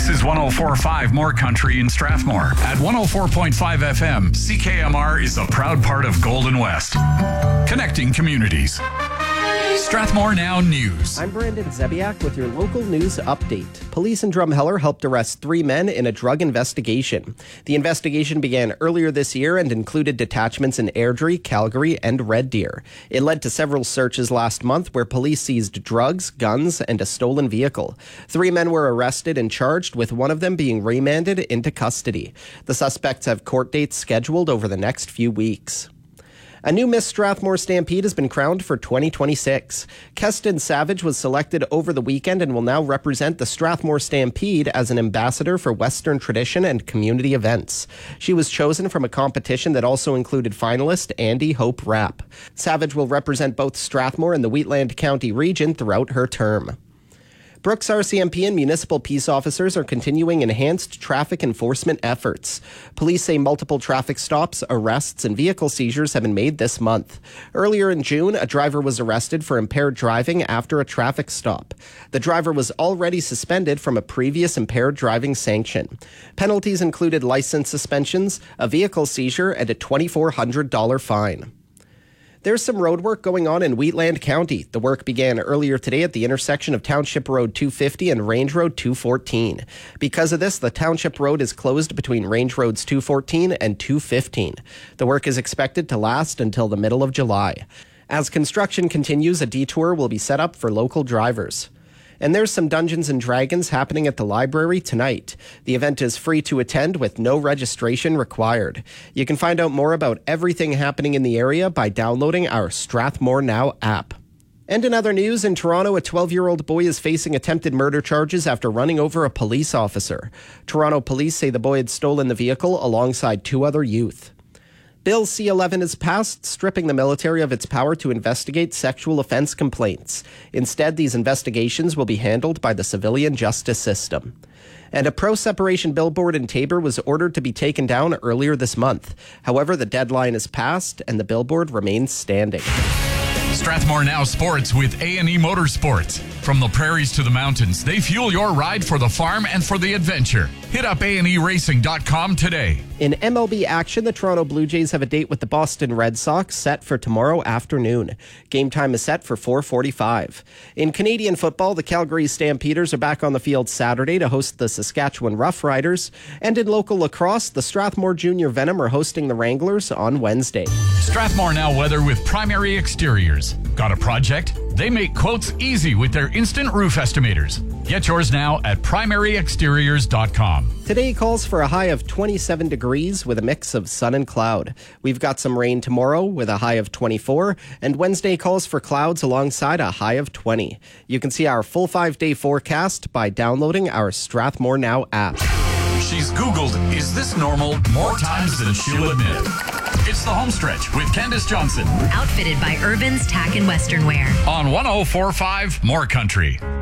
is 104.5 More Country in Strathmore. At 104.5 FM, CKMR is a proud part of Golden West. Connecting communities. Strathmore Now News. I'm Brandon Zebiak with your local news update. Police in Drumheller helped arrest 3 men in a drug investigation. The investigation began earlier this year and included detachments in Airdrie, Calgary, and Red Deer. It led to several searches last month where police seized drugs, guns, and a stolen vehicle. 3 men were arrested and charged, with one of them being remanded into custody. The suspects have court dates scheduled over the next few weeks. A new Miss Strathmore Stampede has been crowned for 2026. Keston Savage was selected over the weekend and will now represent the Strathmore Stampede as an ambassador for Western tradition and community events. She was chosen from a competition that also included finalist Andy Hope Rapp. Savage will represent both Strathmore and the Wheatland County region throughout her term. Brooks RCMP and municipal peace officers are continuing enhanced traffic enforcement efforts. Police say multiple traffic stops, arrests, and vehicle seizures have been made this month. Earlier in June, a driver was arrested for impaired driving after a traffic stop. The driver was already suspended from a previous impaired driving sanction. Penalties included license suspensions, a vehicle seizure, and a $2,400 fine. There's some road work going on in Wheatland County. The work began earlier today at the intersection of Township Road 250 and Range Road 214. Because of this, the Township Road is closed between Range Roads 214 and 215. The work is expected to last until the middle of July. As construction continues, a detour will be set up for local drivers. And there's some Dungeons & Dragons happening at the library tonight. The event is free to attend with no registration required. You can find out more about everything happening in the area by downloading our Strathmore Now app. And in other news, in Toronto, a 12-year-old boy is facing attempted murder charges after running over a police officer. Toronto police say the boy had stolen the vehicle alongside 2 other youth. Bill C-11 is passed, stripping the military of its power to investigate sexual offense complaints. Instead, these investigations will be handled by the civilian justice system. And a pro-separation billboard in Taber was ordered to be taken down earlier this month. However, the deadline is passed and the billboard remains standing. Strathmore Now Sports with A&E Motorsports. From the prairies to the mountains, they fuel your ride for the farm and for the adventure. Hit up aneracing.com today. In MLB action, the Toronto Blue Jays have a date with the Boston Red Sox set for tomorrow afternoon. Game time is set for 4:45. In Canadian football, the Calgary Stampeders are back on the field Saturday to host the Saskatchewan Roughriders. And in local lacrosse, the Strathmore Junior Venom are hosting the Wranglers on Wednesday. Strathmore Now weather with Primary Exteriors. Got a project? They make quotes easy with their instant roof estimators. Get yours now at primaryexteriors.com. Today calls for a high of 27 degrees with a mix of sun and cloud. We've got some rain tomorrow with a high of 24, and Wednesday calls for clouds alongside a high of 20. You can see our full 5-day forecast by downloading our Strathmore Now app. She's Googled, is this normal, more times than she'll admit. It's the Homestretch with Candace Johnson. Outfitted by Irvin's Tack and Western Wear. On 104.5 More Country.